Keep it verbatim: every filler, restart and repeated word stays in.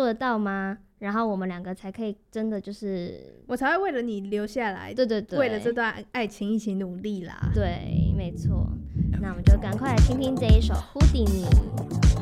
得到吗？然后我们两个才可以真的就是我才会为了你留下来， 对对对， 为了这段爱情一起努力啦。 对，没错。那我们就赶快来听听这一首《Houdini》。